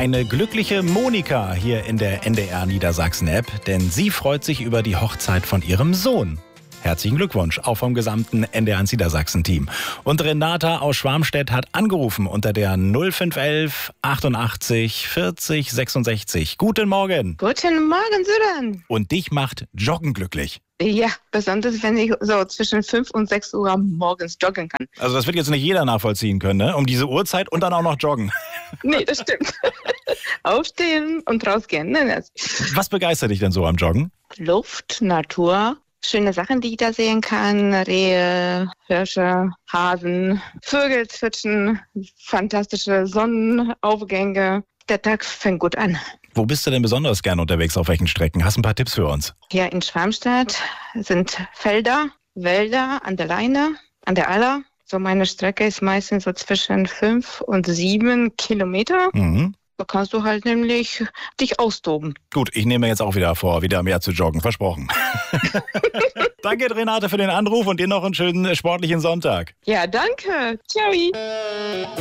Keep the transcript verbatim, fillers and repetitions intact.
Eine glückliche Monika hier in der N D R Niedersachsen-App, denn sie freut sich über die Hochzeit von ihrem Sohn. Herzlichen Glückwunsch, auch vom gesamten N D R eins Niedersachsen-Team. Und Renata aus Schwarmstedt hat angerufen unter der null fünf elf achtundachtzig vierzig sechsundsechzig. Guten Morgen. Guten Morgen, Sören. Und dich macht Joggen glücklich. Ja, besonders wenn ich so zwischen fünf und sechs Uhr morgens joggen kann. Also das wird jetzt nicht jeder nachvollziehen können, ne? Um diese Uhrzeit und dann auch noch joggen. Nee, das stimmt. Aufstehen und rausgehen. Ne? Was begeistert dich denn so am Joggen? Luft, Natur, schöne Sachen, die ich da sehen kann. Rehe, Hirsche, Hasen, Vögel zwitschern, fantastische Sonnenaufgänge. Der Tag fängt gut an. Wo bist du denn besonders gerne unterwegs, auf welchen Strecken? Hast du ein paar Tipps für uns? Hier in Schwarmstedt sind Felder, Wälder an der Leine, an der Aller. So meine Strecke ist meistens so zwischen fünf und sieben Kilometer. Mhm. Da kannst du halt nämlich dich austoben. Gut, ich nehme jetzt auch wieder vor, wieder mehr zu joggen. Versprochen. Danke, Renate, für den Anruf und dir noch einen schönen sportlichen Sonntag. Ja, danke. Ciao.